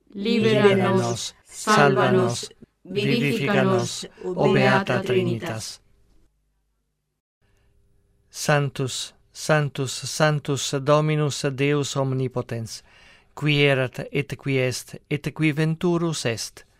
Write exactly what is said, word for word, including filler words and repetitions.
libera nos, salva nos, vivifica nos, o Beata Trinitas. Sanctus, Sanctus, Sanctus, Dominus Deus omnipotens, qui erat et qui est, et qui venturus est,